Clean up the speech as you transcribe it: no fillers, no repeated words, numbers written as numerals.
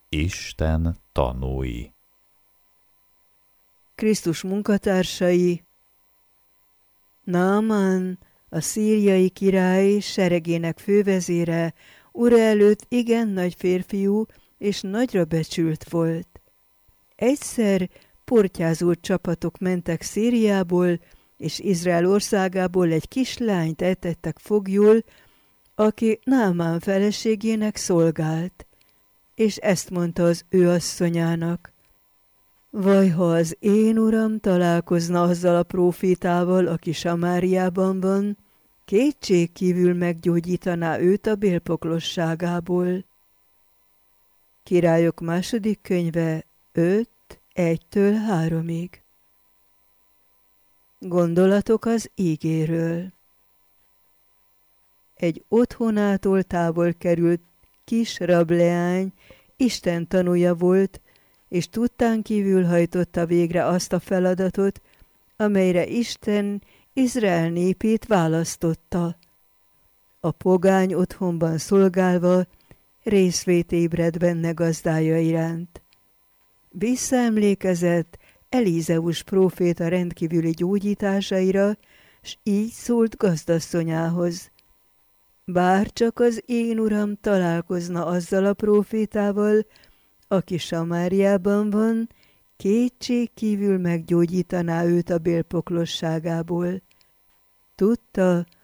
Isten tanúi. Krisztus munkatársai. Naamán, a szíriai király seregének fővezére, ura előtt igen nagy férfiú és nagyra becsült volt. Egyszer portyázó csapatok mentek Szíriából, és Izrael országából egy kislányt etettek foglyul, aki Naamán feleségének szolgált, és ezt mondta az ő asszonyának: vaj, ha az én uram találkozna azzal a prófétával, aki Samáriában van, kétségkívül meggyógyítaná őt a bélpoklosságából. Királyok második könyve 5:1-3. Gondolatok az ígéről. Egy otthonától távol került kis rableány Isten tanúja volt, és tudtán kívül hajtotta végre azt a feladatot, amelyre Isten Izrael népét választotta. A pogány otthonban szolgálva részvét ébredt benne gazdája iránt. Visszaemlékezett Elizeus próféta rendkívüli gyógyításaira, s így szólt gazdasszonyához: bár csak az én uram találkozna azzal a prófétával, aki Samáriában van, kétségkívül meggyógyítaná őt a bélpoklosságából. Tudta,